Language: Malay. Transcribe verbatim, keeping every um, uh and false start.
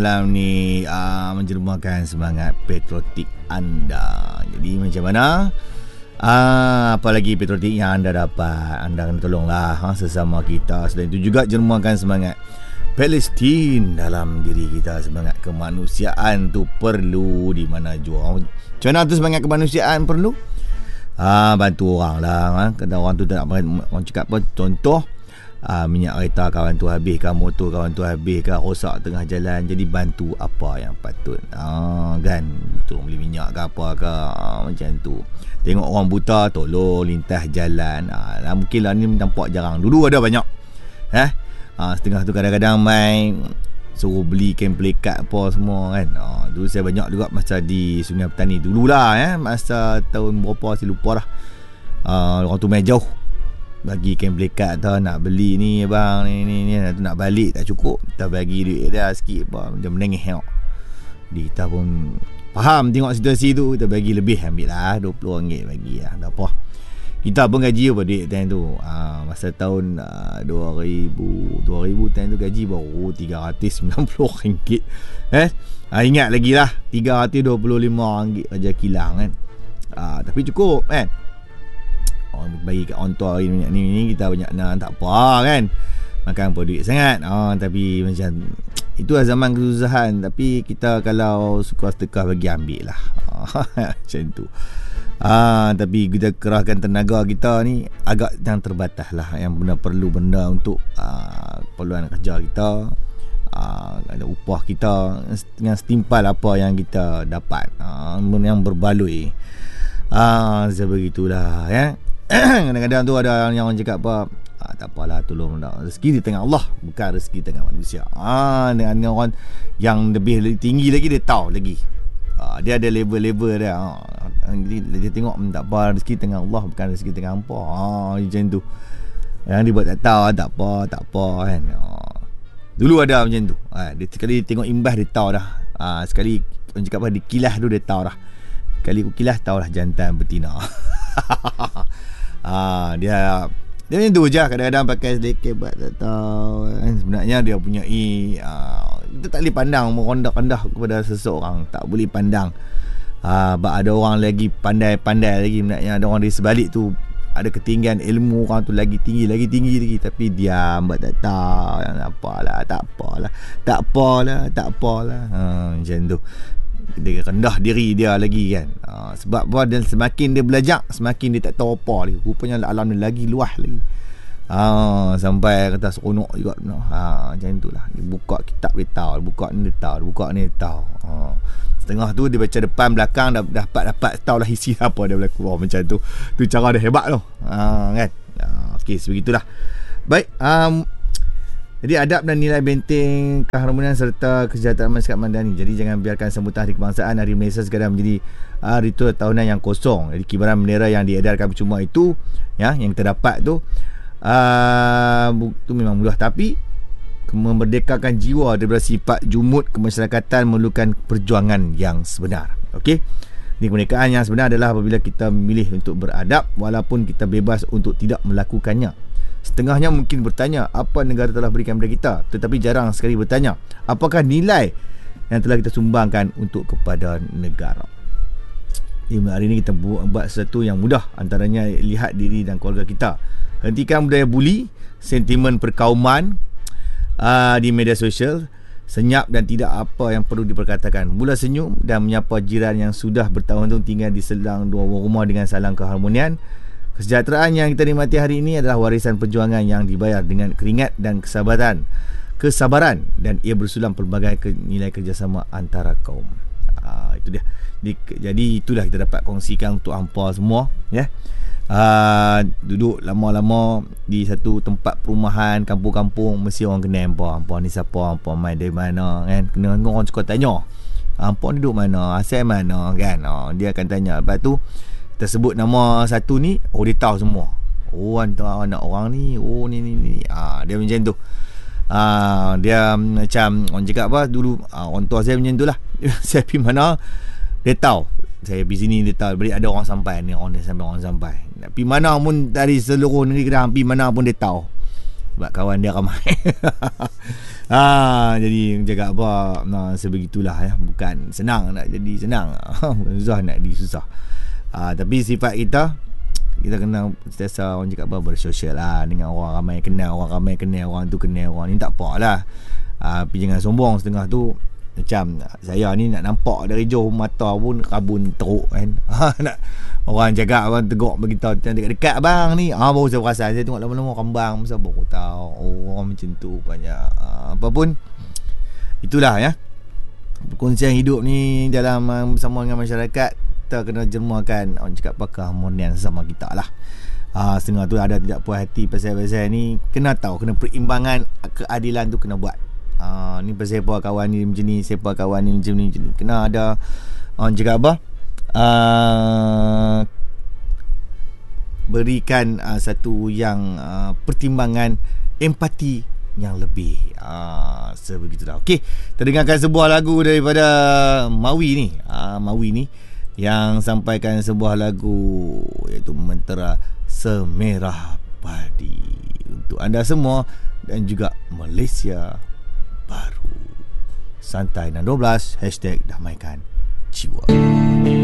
Malam ni uh, menjerumakan semangat patriotik anda. Jadi macam mana? Uh, apa lagi patriotik yang anda dapat? Anda kena tolonglah ha, sesama kita. Selain itu juga jerumakan semangat Palestin dalam diri kita. Semangat kemanusiaan tu perlu di mana jua. Macam mana tu semangat kemanusiaan perlu? Ah, bantu orang lah ha. Kata orang tu tak nak, orang cakap apa? Contoh Ah, minyak kereta kawan tu habis, kan motor kawan tu habis, kan rosak tengah jalan. Jadi bantu apa yang patut. Ah, kan tolong beli minyak ke apa ke, ah, macam tu. Tengok orang buta tolong lintas jalan. Ah, lah, mungkin lah ni nampak jarang. Dulu ada banyak. Eh? Ah, setengah tu kadang-kadang main suruh beli kain pelikat apa semua kan. Ah, dulu saya banyak juga masa di Sungai Petani dululah eh, masa tahun berapa saya lupa dah. Ah, orang tu main jauh bagi kain pelikat tau, nak beli ni bang ni ni ni nak balik tak cukup, kita bagi duit dia sikit apa, dia menengih tengok. Jadi kita pun faham tengok situasi tu, kita bagi lebih, ambil lah dua puluh ringgit bagi lah, tak apa. Kita pun gaji apa duit time tu. Ha, masa tahun uh, dua ribu time tu gaji baru tiga ratus sembilan puluh ringgit. Eh, ha, ingat lagi lah tiga ratus dua puluh lima ringgit aja kilang kan. Ha, tapi cukup kan. Oh, bagi kat orang tua ni, ni, ni kita banyak nak, tak apa kan, makan apa duit sangat. Oh, tapi macam itulah zaman kesusahan. Tapi kita kalau suka sedekah bagi, ambil lah. Oh, macam tu. Ah, tapi kita kerahkan tenaga kita ni agak yang terbatas lah. Yang benda perlu benda untuk ah, keperluan kerja kita, ah, ada upah kita dengan setimpal apa yang kita dapat, ah, yang berbaloi. Ah, saya begitulah ya. Kadang-kadang tu ada yang orang cakap apa, ah, tak apalah, tolong dah. Rezeki di tengah Allah, bukan rezeki tengah manusia. Ah, dengan, dengan orang yang lebih, lebih tinggi lagi, dia tahu lagi. Ah, dia ada level-level dia. Ah, dia, dia tengok tak apa, rezeki tengah Allah, bukan rezeki tengah hampa. Ah, macam tu. Yang dia buat tak tahu, tak apa, tak apa kan. Ah, dulu ada macam tu. Ah, dia sekali dia tengok imbas, dia tahu dah. Ah, sekali orang cakap apa, dia kilas tu, dia tahu dah. Sekali aku kilas, tahu dah jantan betina. Ah, dia dia macam tu je, kadang-kadang pakai sedikit buat tak tahu kan. Sebenarnya dia punya i ah, kita tak boleh pandang merondak-rendah kepada seseorang, tak boleh pandang. Ah, ada orang lagi pandai-pandai lagi, sebenarnya ada orang di sebalik tu ada ketinggian ilmu orang tu lagi tinggi, lagi tinggi lagi, tapi diam buat tak tahu, tak apalah, tak apalah, tak apalah, tak apalah. Ha, macam tu. Dia rendah diri dia lagi kan. Ha, sebab apa, dia semakin dia belajar, semakin dia tak tahu apa lagi. Rupanya alam dia lagi luas lagi. Ha, sampai kata seronok juga. Ha, macam itulah. Dia buka kitab dia tahu, dia buka ni dia tahu, dia buka ni dia tahu. Ha, setengah tu dia baca depan belakang, dah dapat dapat tahu lah isi apa dia berlaku. Oh, macam tu. Tu cara dia hebat tu. Ha, kan. Ha, okey, sebegitulah. Baik, um, jadi adab dan nilai benteng keharmonian serta kesejahteraan masyarakat madani. Jadi jangan biarkan sambutan Hari Kebangsaan, Hari Malaysia sekadar menjadi uh, ritual tahunan yang kosong. Jadi kibaran bendera yang diedarkan percuma itu, ya, yang kita dapat tu, uh, tu memang mudah, tapi memerdekakan jiwa daripada sifat jumud kemasyarakatan memerlukan perjuangan yang sebenar. Okey. Ini kemerdekaan yang sebenar adalah apabila kita memilih untuk beradab walaupun kita bebas untuk tidak melakukannya. Setengahnya mungkin bertanya apa negara telah berikan kepada kita, tetapi jarang sekali bertanya apakah nilai yang telah kita sumbangkan untuk kepada negara. Jadi hari ini kita buat sesuatu yang mudah, antaranya lihat diri dan keluarga kita. Hentikan budaya buli, sentimen perkauman uh, di media sosial, senyap dan tidak apa yang perlu diperkatakan. Mula senyum dan menyapa jiran yang sudah bertahun-tahun tinggal di selang dua rumah dengan salam keharmonian. Kesejahteraan yang kita nikmati hari ini adalah warisan perjuangan yang dibayar dengan keringat dan kesabaran. Kesabaran dan ia bersulam pelbagai nilai kerjasama antara kaum. Aa, itu dia. Jadi, jadi itulah kita dapat kongsikan untuk hampa semua, ya. Aa, duduk lama-lama di satu tempat perumahan kampung-kampung, mesti orang kenal hampa. Hampa ni siapa? Hampa main dari mana kan? Kena orang suka tanya. Hampa ni duduk mana? Asal mana kan? Aa, dia akan tanya. Lepas tu kita sebut nama satu ni, oh dia tahu semua. Oh antara anak orang ni, oh ni ni ni. Ah, dia macam tu. Ah, dia macam orang cakap apa dulu, ah, orang tua saya macam tu lah. Saya pergi mana, dia tahu. Saya pergi sini, dia tahu. Beri ada orang sampai ni, orang dia sampai, orang sampai. Pergi mana pun dari seluruh negeri Kedah, pergi mana pun dia tahu. Sebab kawan dia ramai. Ah, jadi jaga apa, nah, sebegitulah ya. Bukan senang nak jadi senang. Bukan susah nak jadi susah. Ah, tapi sifat kita, kita kena sentiasa orang cakap apa, bersosial lah dengan orang ramai kenal, orang ramai kenal, orang tu kenal, orang ni tak apa lah. Ah, tapi jangan sombong setengah tu. Macam saya ni nak nampak dari jauh mata pun rabun teruk kan. Nak orang jaga, orang tegur beritahu dekat-dekat bang ni. Ah, baru saya perasan, saya tengok lama-lama kambang masa baru tahu oh, orang macam tu banyak. Ah, apa pun itulah ya. Perkongsian hidup ni dalam uh, bersama dengan masyarakat, kita kena jermakan orang cakap pakar harmonian sama kita lah. Ah, setengah tu ada tidak puas hati pasal-pasal ni, kena tahu, kena perimbangan keadilan tu kena buat. Ah, ni pasal siapa kawan ni macam ni, siapa kawan ni macam ni, macam ni. Kena ada orang cakap apa? Uh, berikan uh, satu yang uh, pertimbangan empati yang lebih. Ah, sebegitulah. Okey, kita dengarkan sebuah lagu daripada Mawi ni. Ah, Mawi ni yang sampaikan sebuah lagu iaitu Mentera Semerah Padi untuk anda semua dan juga Malaysia Baru. Santai enam dua belas hashtag Damaikan Jiwa.